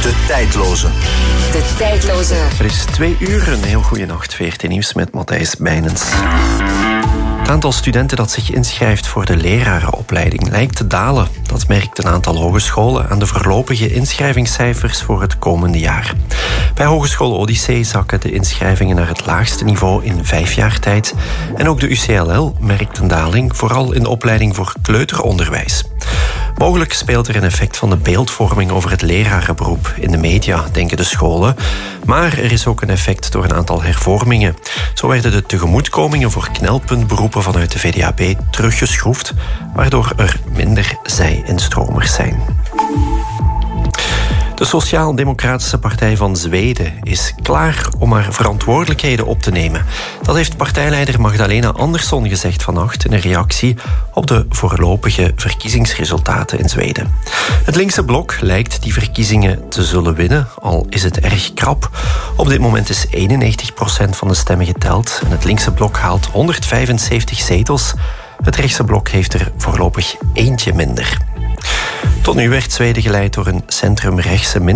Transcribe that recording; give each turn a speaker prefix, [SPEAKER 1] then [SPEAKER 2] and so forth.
[SPEAKER 1] De tijdloze.
[SPEAKER 2] De tijdloze.
[SPEAKER 3] Er is 2 uur, een heel goede nacht. VRT Nieuws met Matthijs Bijnens. Het aantal studenten dat zich inschrijft voor de lerarenopleiding lijkt te dalen. Dat merkt een aantal hogescholen aan de voorlopige inschrijvingscijfers voor het komende jaar. Bij Hogeschool Odyssee zakken de inschrijvingen naar het laagste niveau in 5 jaar tijd. En ook de UCLL merkt een daling, vooral in de opleiding voor kleuteronderwijs. Mogelijk speelt er een effect van de beeldvorming over het lerarenberoep in de media, denken de scholen. Maar er is ook een effect door een aantal hervormingen. Zo werden de tegemoetkomingen voor knelpuntberoepen vanuit de VDAB teruggeschroefd, waardoor er minder zij-instromers zijn. De Sociaal-Democratische Partij van Zweden is klaar om haar verantwoordelijkheden op te nemen. Dat heeft partijleider Magdalena Andersson gezegd vannacht in een reactie op de voorlopige verkiezingsresultaten in Zweden. Het linkse blok lijkt die verkiezingen te zullen winnen, al is het erg krap. Op dit moment is 91% van de stemmen geteld en het linkse blok haalt 175 zetels. Het rechtse blok heeft er voorlopig eentje minder. Tot nu werd Zweden geleid door een centrumrechtse